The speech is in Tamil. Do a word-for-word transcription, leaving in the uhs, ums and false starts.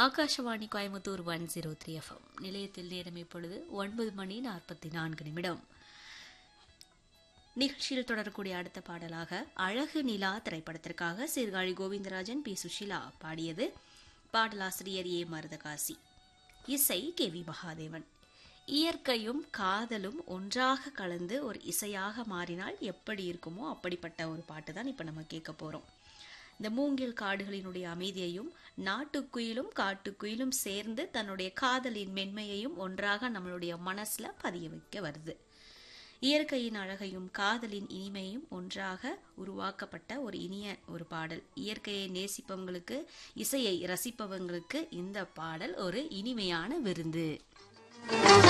Akashvani Coimbatore one zero three FM நிலையத்தில் நேரம் இப்பொழுது ஒன்பது மணி நாற்பத்தி நான்கு நிமிடம். நிகழ்ச்சியில் தொடரக்கூடிய அடுத்த பாடலாக அழகு நிலா திரைப்படத்திற்காக சீர்காழி கோவிந்தராஜன், பி சுஷிலா பாடியது. பாடலாசிரியர் ஏ மருதகாசி, இசை கே வி மகாதேவன். இயற்கையும் காதலும் ஒன்றாக கலந்து ஒரு இசையாக மாறினால் எப்படி இருக்குமோ அப்படிப்பட்ட ஒரு பாட்டு தான் இப்போ நம்ம கேட்க போகிறோம். இந்த மூங்கில் காடுகளினுடைய அமைதியையும் நாட்டுக்குயிலும் காட்டுக்குயிலும் சேர்ந்து தன்னுடைய காதலின் மென்மையையும் ஒன்றாக நம்மளுடைய மனசுல பதிய வைக்க வருது. இயற்கையின் அழகையும் காதலின் இனிமையும் ஒன்றாக உருவாக்கப்பட்ட ஒரு இனிய ஒரு பாடல். இயற்கையை நேசிப்பவங்களுக்கு, இசையை ரசிப்பவங்களுக்கு இந்த பாடல் ஒரு இனிமையான விருந்து.